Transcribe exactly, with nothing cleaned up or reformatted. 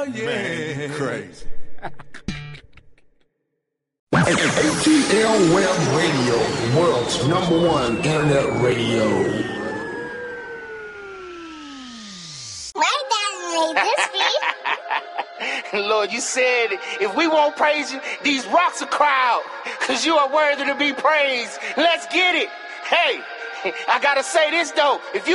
yeah. Man, crazy. A T L Web Radio, the world's number one internet radio. My dad made this beat. Lord, you said if we won't praise you, these rocks will cry out, because you are worthy to be praised. Let's get it. Hey, I gotta say this though. If you